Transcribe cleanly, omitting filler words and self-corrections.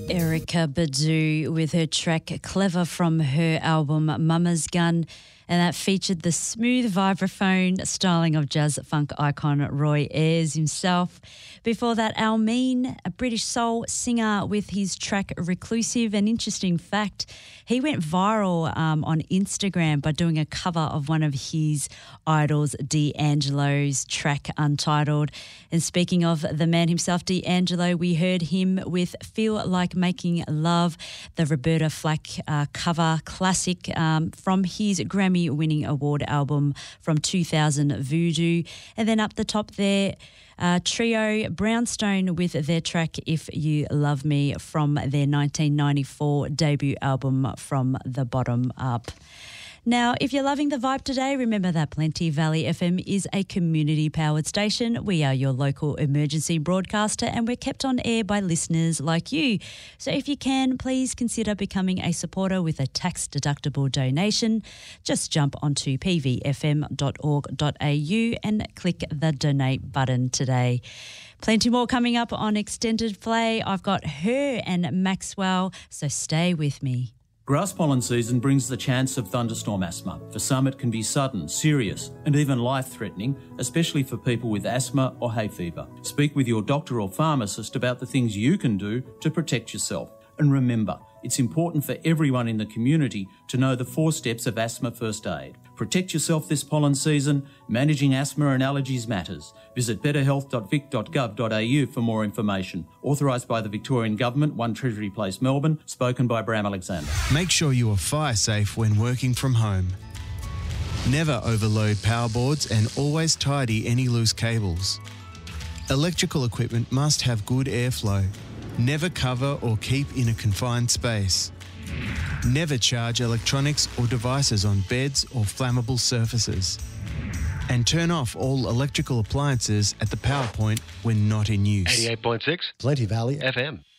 Erykah Badu with her track Clever from her album Mama's Gun, and that featured the smooth vibraphone styling of jazz funk icon Roy Ayers himself. Before that, Almeen, a British soul singer, with his track Reclusive. An interesting fact, he went viral on Instagram by doing a cover of one of his idols, D'Angelo's track Untitled. And speaking of the man himself, D'Angelo, we heard him with Feel Like Making Love, the Roberta Flack cover classic from his Grammy-winning award album from 2000, Voodoo. And then up the top there, trio Brownstone with their track If You Love Me from their 1994 debut album From the Bottom Up. Now, if you're loving the vibe today, remember that Plenty Valley FM is a community-powered station. We are your local emergency broadcaster and we're kept on air by listeners like you. So if you can, please consider becoming a supporter with a tax-deductible donation. Just jump onto pvfm.org.au and click the donate button today. Plenty more coming up on Extended Play. I've got Her and Maxwell, so stay with me. Grass pollen season brings the chance of thunderstorm asthma. For some, it can be sudden, serious, and even life-threatening, especially for people with asthma or hay fever. Speak with your doctor or pharmacist about the things you can do to protect yourself. And remember, it's important for everyone in the community to know the 4 steps of asthma first aid. Protect yourself this pollen season. Managing asthma and allergies matters. Visit betterhealth.vic.gov.au for more information. Authorised by the Victorian Government, 1 Treasury Place, Melbourne. Spoken by Bram Alexander. Make sure you are fire safe when working from home. Never overload power boards and always tidy any loose cables. Electrical equipment must have good airflow. Never cover or keep in a confined space. Never charge electronics or devices on beds or flammable surfaces. And turn off all electrical appliances at the power point when not in use. 88.6 Plenty Valley FM.